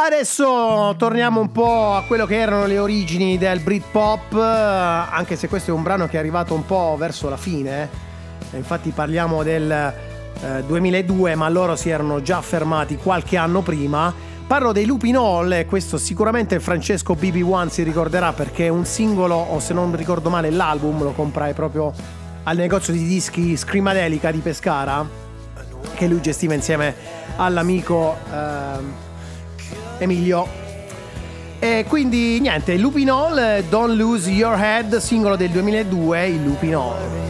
Adesso torniamo un po' a quello che erano le origini del Britpop, anche se questo è un brano che è arrivato un po' verso la fine. Infatti parliamo del 2002, ma loro si erano già fermati qualche anno prima. Parlo dei Lupin Hall, e questo sicuramente Francesco BB1 si ricorderà, perché è un singolo, o se non ricordo male l'album, lo comprai proprio al negozio di dischi Scrimadelica di Pescara, che lui gestiva insieme all'amico Emilio. E quindi niente, Lupin Hall, Don't Lose Your Head, singolo del 2002, il Lupin Hall.